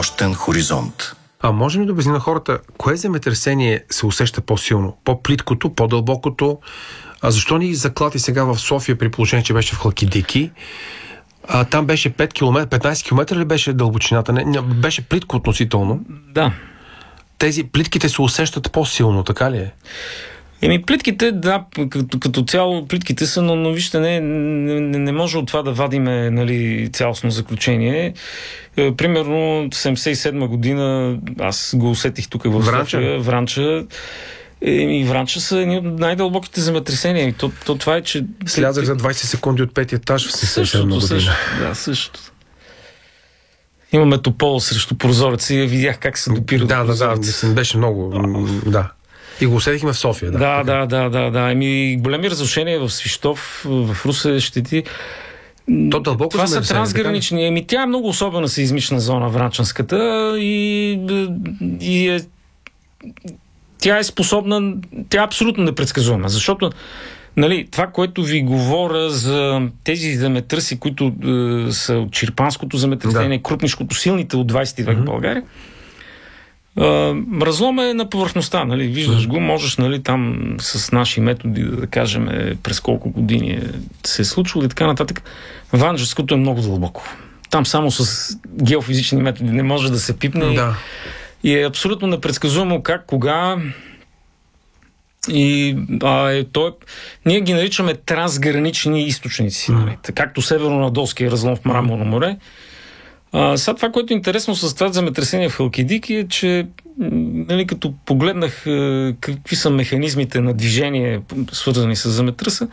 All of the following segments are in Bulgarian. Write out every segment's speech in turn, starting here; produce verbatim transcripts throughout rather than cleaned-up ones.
нощен хоризонт. А можем ли да обясним на хората, кое земетресение се усеща по-силно? По-плиткото, по-дълбокото? А защо ни заклати сега в София при положение, че беше в Халкидики? А там беше пет километра, петнайсет километра ли беше дълбочината? Не, не, беше плитко относително. Да. Тези плитките се усещат по-силно, така ли е? Еми, плитките, да, като, като цяло плитките са, но, но вижте, не, не, не може от това да вадиме, нали, цялостно заключение. Е, примерно, седемдесет и седма година, аз го усетих тук в София, Вранча. Еми, Вранча са едни от най-дълбоките земетресения. И то, то това е, че... Слязах за двайсет секунди от петия етаж в седемдесет и седма година. Също, да, също. Имаме топола срещу прозореца и видях как се допира. Да, да, да, да, беше много, да. И го усетихме в София, да. Да, да, да, да, да. Еми, големи разрушения в Свищов, в Русе, щети. То дълбоко това са трансгранични. Еми, тя е много особена сеизмична зона, Вранчанската, и, и е, тя е способна, тя е абсолютно непредсказуема, защото, нали, това, което ви говоря за тези земетръси, които е, са от Чирпанското земетресение, да. Крупнишкото, силните от двайсети век в България, Uh, разлома е на повърхността, нали? Виждаш го, можеш, нали, там с наши методи да кажем през колко години се е случило и така нататък. Вранчанското е много дълбоко. Там само с геофизични методи не може да се пипне. Да. И е абсолютно непредсказуемо как, кога и а, е, той, ние ги наричаме трансгранични източници. Нали? Както Северонадолския разлом в Мраморно море. А, сега това, което е интересно с това земетресение в Халкидики е, че, нали, като погледнах е, какви са механизмите на движение, свързани с земетръса,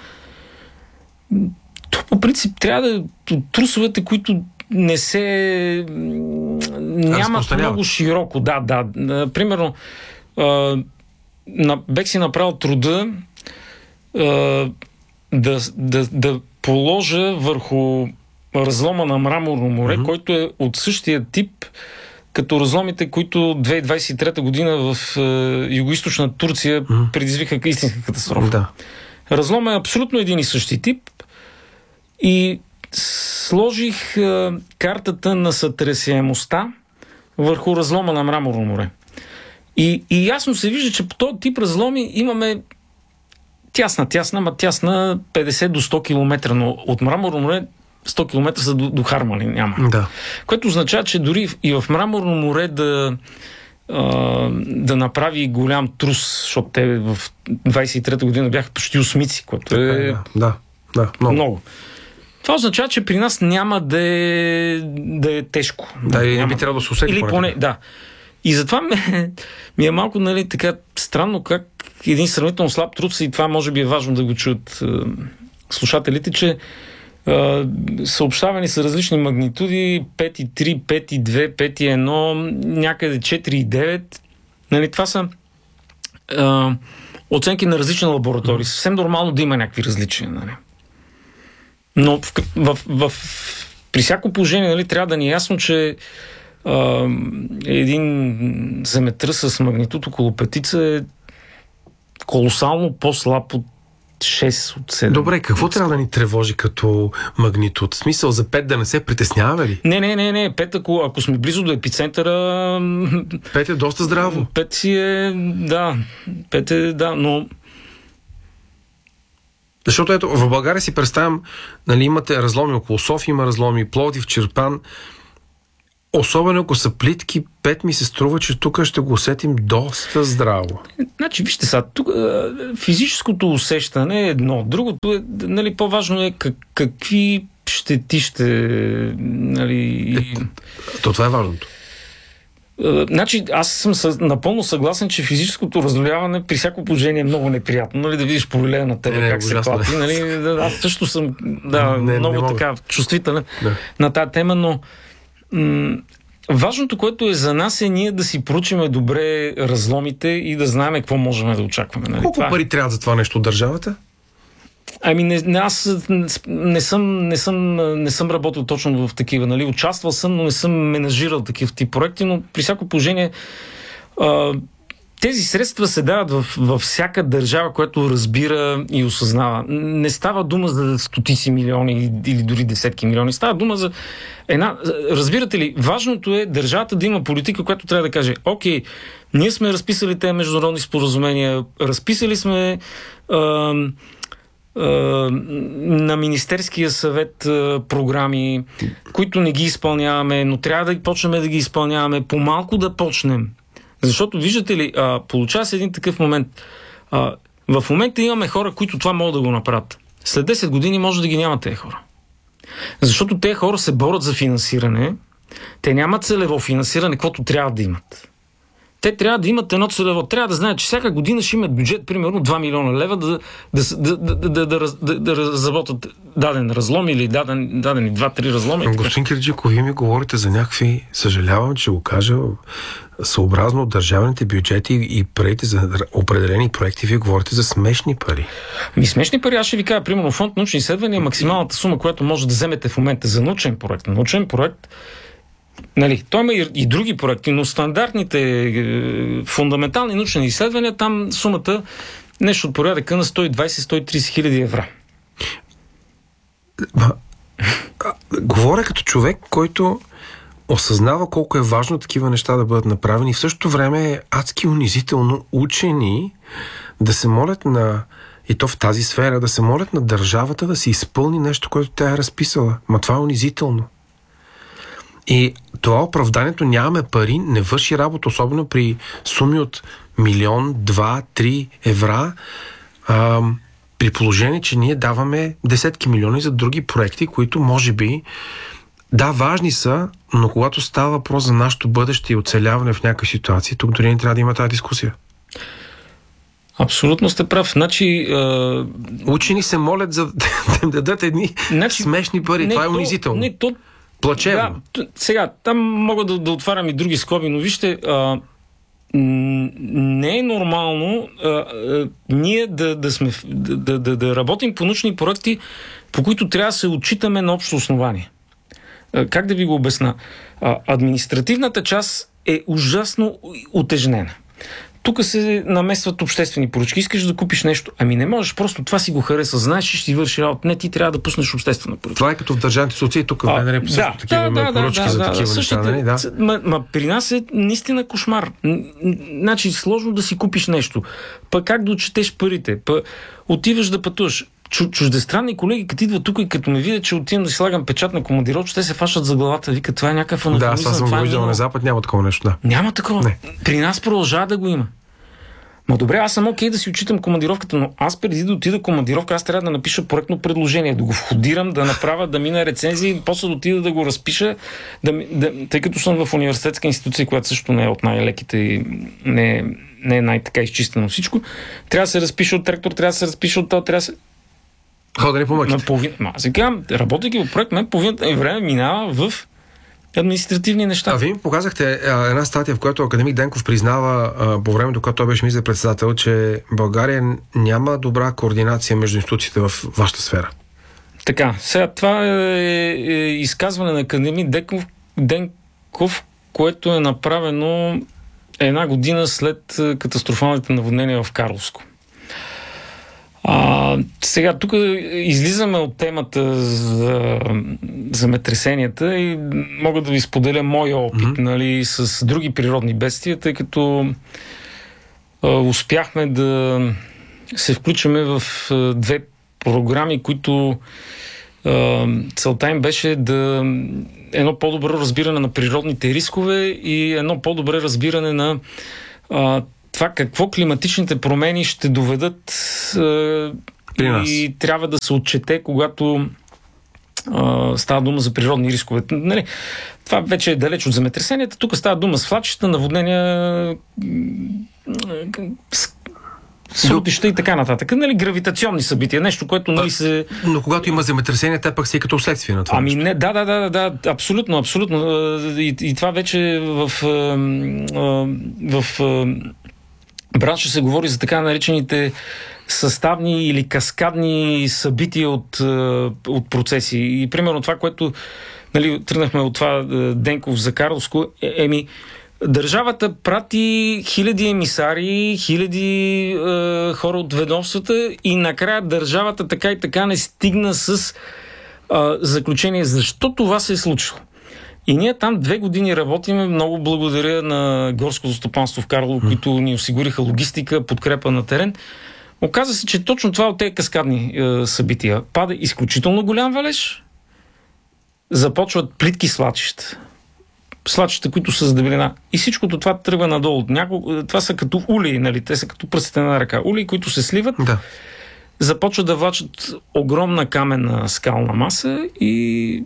то по принцип трябва да трусовете, които не се нямат много широко. Да, да. Примерно, а, на, бех си направил труда а, да, да, да положа върху разлома на Мраморно море, mm-hmm. който е от същия тип като разломите, които две хиляди двайсет и трета година в е, югоизточна Турция mm-hmm. предизвикаха истинска катастрофа. Да. Разлом е абсолютно един и същи тип и сложих е, картата на сътресяемостта върху разлома на Мраморно море. И, и ясно се вижда, че по този тип разломи имаме тясна, тясна, ма тясна петдесет до сто километра, но от Мраморно море сто километра са до, до Хармали, няма. Да. Което означава, че дори и в Мраморно море да, а, да направи голям трус, защото те в двайсет и трета година бяха почти осмици, което е... Да, да, да много. много. Това означава, че при нас няма да е, да е тежко. Да, и не би трябвало да се усети. Или поне, да. И затова ме, ми е малко, нали, така странно как един сравнително слаб трус, и това може би е важно да го чуят е, слушателите, че Uh, съобщавани са различни магнитуди, пет и три, пет и две, пет и едно, някъде четири и девет. Нали, това са uh, оценки на различни лаборатории. Съвсем нормално да има някакви различия. Нали. Но в, в, в, при всяко положение, нали, трябва да ни е ясно, че uh, един земетръс с магнитуд около петица е колосално по-слаб от шест от седем. Добре, какво трябва да ни тревожи като магнитуд? В смисъл за пет да не се притесняваме ли? Не, не, не, не. пет, ако, ако сме близо до епицентъра... пет е доста здраво. пет си е... Да. пет е... Да, но... Защото ето, в България си представям, нали, имате разломи около София, има разломи Пловдив, Чирпан. Особено ако са плитки, пет ми се струва, че тук ще го усетим доста здраво. Значи, вижте сега, тук физическото усещане е едно. Другото е, нали, по-важно е как, какви щети ще... Нали... Е, то това е важното. Значи, аз съм съ, напълно съгласен, че физическото раздоляване при всяко положение е много неприятно. Нали, да видиш повелее на тебе, не, как не, се клати. Нали, аз също съм да, не, много не така чувствителен да. на тази тема, но м- важното, което е за нас, е ние да си проучиме добре разломите и да знаем какво можем да очакваме. Нали? Колко това... пари трябва за това нещо от държавата? Ами не, не, аз не съм, не, съм, не съм работил точно в такива. Нали? Участвал съм, но не съм менажирал такива тип проекти, но при всяко положение а, тези средства се дават в, във всяка държава, която разбира и осъзнава. Не става дума за стотици милиони или дори десетки милиони. Става дума за една... Разбирате ли, важното е държавата да има политика, която трябва да каже: окей, ние сме разписали тези международни споразумения, разписали сме а, а, на Министерския съвет а, програми, които не ги изпълняваме, но трябва да почнем да ги изпълняваме, по-малко да почнем. Защото, виждате ли, а, получава се един такъв момент. А, в момента имаме хора, които това могат да го направят. След десет години може да ги няма тези хора. Защото тези хора се борят за финансиране. Те нямат целево финансиране, каквото трябва да имат. Те трябва да имат едно целево. Трябва да знаят, че всяка година ще имат бюджет, примерно два милиона лева, да, да, да, да, да, да, да, да разработят даден разлом или даден, дадени два-три разлома. Господин Кирджиков, вие ми говорите за някакви, съжалявам, че го кажа, съобразно държавните бюджети и проекти за определени проекти, вие говорите за смешни пари. Ми смешни пари, аз ще ви кажа, примерно фонд научни изследвания, максималната сума, която може да вземете в момента за научен проект. Научен проект, нали, той има и, и други проекти, но стандартните е, фундаментални научни изследвания, там сумата нещо от порядъка на сто и двайсет до сто и трийсет хиляди евро. Ма, а, говоря като човек, който осъзнава колко е важно такива неща да бъдат направени. В същото време е адски унизително учени да се молят на, и то в тази сфера, да се молят на държавата да се изпълни нещо, което тя е разписала. Ма това е унизително. И това оправданието нямаме пари не върши работа, особено при суми от милион, два, три евра, а, при положение, че ние даваме десетки милиони за други проекти, които може би да, важни са, но когато става въпрос за нашето бъдеще и оцеляване в някакви ситуации, тук дори не трябва да има тази дискусия. Абсолютно сте прав. Значи, а... учени се молят за да им дадат едни значи, смешни пари. Не, това е унизително. Не, то... Плачевно. Да, сега, там мога да, да отварям и други скоби, но вижте, а, не е нормално а, а, ние да, да, сме, да, да, да работим по научни проекти, по които трябва да се отчитаме на общо основание. А, как да ви го обясна? А, административната част е ужасно утежнена. Тук се намесват обществени поръчки. Искаш да купиш нещо. Ами не можеш, просто това си го хареса. Знаеш, че ще си върши работа. Не, ти трябва да пуснеш обществена поръчка. Това е като в държавните социалии. Тук в БНР също да, такива да, поръчки да, за такива да, неща. Нали? Да. Ма, ма при нас е наистина кошмар. Значи сложно да си купиш нещо. Пък как да отчетеш парите? Пък отиваш да пътуваш. Чуждестранни колеги, като идват тук и като ме видят, че отивам да си слагам печат на командировка, те се фащат за главата. Викат, това е някакъв анахронизъм. Да, аз съм го виждал на Запад, няма такова нещо. Да. Няма такова. Не. При нас продължава да го има. Ма добре, аз съм окей да си отчитам командировката, но аз преди да отида командировка, аз трябва да напиша проектно предложение, да го входирам, да направя, да мина рецензии, после да отида да го разпиша, да, да, тъй като съм в университетска институция, която също не е от най-леките и не, не е най-така изчистено всичко, трябва да се разпише от ректор, трябва да се разпише от това, трябва да се... Хода да ни помогнете. Половин... Аз си казвам, работейки в проект, мен половината време минава в административни неща. А вие ми показахте а, една статия, в която академик Денков признава а, по времето, когато той беше министър-председател, че България няма добра координация между институциите в вашата сфера. Така, сега това е, е изказване на академик Денков, Денков, което е направено една година след катастрофалните наводнения в Карловско. А, сега, тук излизаме от темата за земетресенията и мога да ви споделя моя опит, mm-hmm. нали, с други природни бедствия, тъй като а, успяхме да се включиме в а, две програми, които а, целта им беше да едно по-добро разбиране на природните рискове и едно по-добре разбиране на а, това какво климатичните промени ще доведат е, и трябва да се отчете, когато е, става дума за природни рискове. Нали, това вече е далеч от земетресенията. Тук става дума с свлачища, наводнения, срутища и така нататък. Нали, гравитационни събития. Нещо, което нали се... Но когато има земетресение, те пък си като следствие на това. Ами не, да, да, да, да, абсолютно, абсолютно. И, и това вече в в, в бранша се говори за така наречените съставни или каскадни събития от, от процеси. И примерно това, което нали, тръгнахме от това Денков за Карловско, е, еми Държавата прати хиляди емисари, хиляди е, хора от ведомствата и накрая държавата така и така не стигна с е, заключение защо това се е случило. И ние там две години работиме. Много благодаря на горското стопанство в Карлово, които ни осигуриха логистика, подкрепа на терен. Оказва се, че точно това от тези каскадни е, събития. Пада изключително голям валеж, започват плитки свлачища. Свлачища, които са с дебелина. И всичкото това тръгва надолу. Няколко, това са като улеи, нали? Те са като пръстите на ръка. Улеи, които се сливат, да. Започват да влачат огромна каменна скална маса и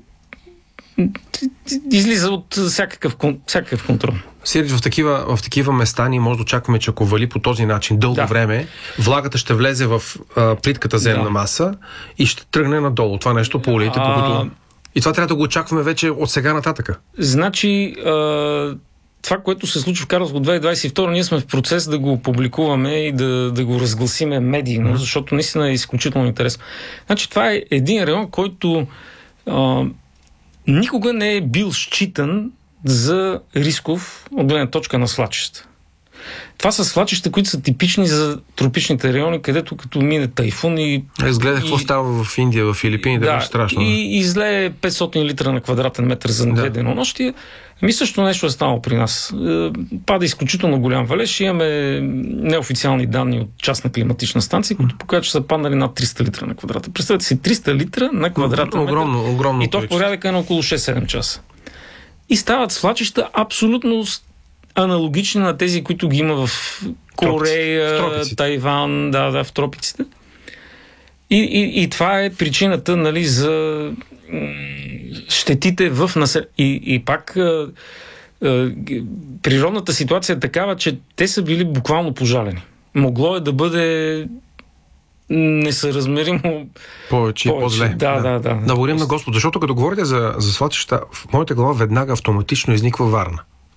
излиза от всякакъв, всякакъв контрол. Сиреч, в такива, в такива места ние може да очакваме, че ако вали по този начин дълго да. време, влагата ще влезе в а, плитката земна да. маса и ще тръгне надолу. Това нещо по улиите, а... по които... И това трябва да го очакваме вече от сега нататъка. Значи, а, това, което се случва в Карловско две хиляди двадесет и втора, ние сме в процес да го публикуваме и да, да го разгласиме медийно, mm-hmm. защото наистина е изключително интересно. Значи, това е един район, който а, никога не е бил считан за рисков от гледна точка на свлачища. Това са свлачища, които са типични за тропичните райони, където като мине тайфун и... Изгледа какво става в Индия, в Филипините, да, е страшно. И излее петстотин литра на квадратен метър за две да. денонощия. Ами също нещо е станало при нас. Пада изключително голям валеж. Имаме неофициални данни от частна климатична станция, които показват, че са паднали над триста литра на квадратен. Представете си, триста литра на квадратен метър. Огромно, огромно. И то в порядъка на около шест-седем часа. И стават свлачища абсолютно аналогични на тези, които ги има в Корея, в Тайван, да, да, в тропиците. И, и, и това е причината, нали, за щетите в населението. И, и пак а, а, природната ситуация е такава, че те са били буквално пожалени. Могло е да бъде несъразмеримо повече и по-зле. Да, да, да. Да, да благодарим на Господ, защото като говорите за, за свлачища, в моята глава веднага автоматично изниква Варна.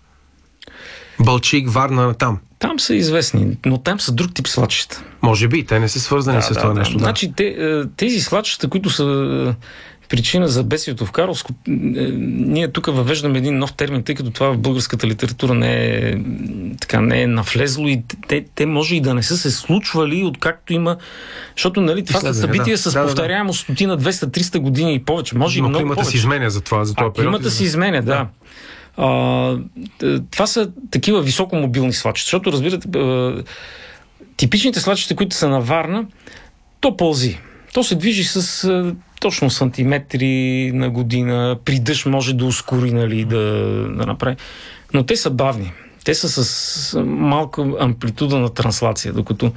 Балчик, Варна, там. Там са известни, но там са друг тип свлачища. Може би, те не са свързани да, с да, това да, нещо. Да. Значи, те, тези свлачища, които са причина за бедствието в Карловско, ние тук въвеждаме един нов термин, тъй като това в българската литература не е, така, не е навлезло и те, те може и да не са се случвали откакто има, защото, нали, това са събития да. с да, повторяемо да, да. стотина, двеста, триста години и повече. Може но и много климата повече. се изменя за това, за това период. Климата се изменя, да. да. А, това са такива високомобилни свлачища, защото, разбирате, а, типичните свлачища, които са на Варна, то пълзи. То се движи с а, точно сантиметри на година, при дъжд може да ускори, нали, да, да направи. Но те са бавни. Те са с малка амплитуда на транслация, докато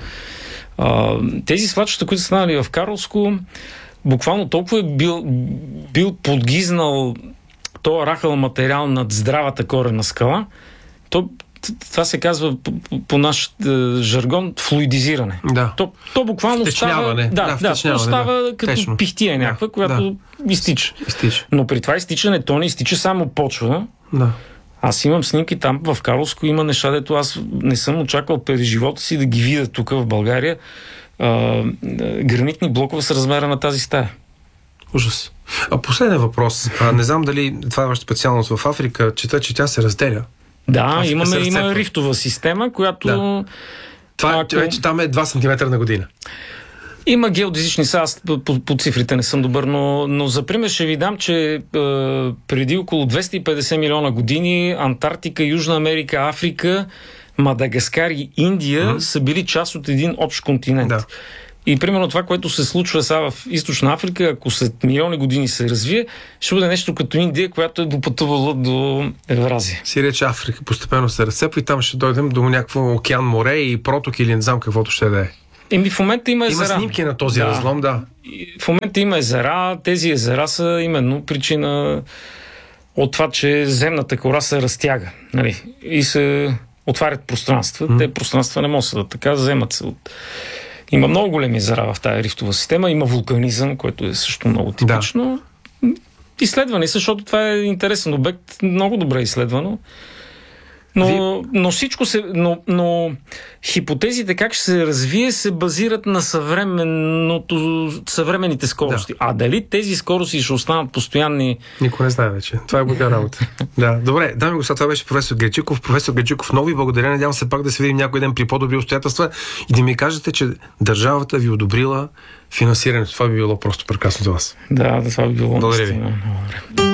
а, тези свлачища, които са станали в Карловско, буквално толкова е бил, бил подгизнал то рахъл материал над здравата корена скала, то, това се казва по, по, по наш е, жаргон флуидизиране. Да. То, то буквално става, да, да, да, то става да. като Течно. пихтия някаква, да, която да. изтича. изтича. Но при това изтичане то не изтича само почва. Да. Аз имам снимки там в Карловско, има неща, дето аз не съм очаквал през живота си да ги видя тук в България. А, гранитни блокове с размера на тази стая. Ужас. А последен въпрос. А, не знам дали това е ваша специалност в Африка, чета, че тя се разделя. Да, Африка имаме, има рифтова система, която... Да. Това ако... вече там е два сантиметра на година. Има геодезични са, аз по, по, по цифрите не съм добър, но, но за пример ще ви дам, че е, преди около двеста и петдесет милиона години Антарктика, Южна Америка, Африка, Мадагаскар и Индия mm-hmm. са били част от един общ континент. Да. И примерно това, което се случва сега в Източна Африка, ако след милиони години се развие, ще бъде нещо като Индия, която е допътувала до Евразия. Си рече Африка постепенно се разцепва и там ще дойдем до някакво океан, море и проток или не знам каквото ще да е. Еми в момента има езера. Има снимки на този да. разлом, да. И в момента има езера. Тези езера са именно причина от това, че земната кора се разтяга. Нали? И се отварят пространства. Mm. Те пространства не могат да така, вземат се от... Има много големи езера в тази рифтова система. Има вулканизъм, който е също много типично. Да. Изследвани, защото това е интересен обект, много добре изследвано. Но, Ви... но всичко се... Но, но хипотезите как ще се развие се базират на съвременното, съвременните скорости. Да. А дали тези скорости ще останат постоянни... Никой не знае вече. Това е бъга работа. Да. Добре, дами и господа, това беше професор Герджиков. Професор Герджиков, много ви благодаря. Надявам се пак да се видим някой ден при по-добри обстоятелства и да ми кажете, че държавата ви одобрила финансирането. Това би било просто прекрасно за вас. Да, да, това би било. Благодаря ви.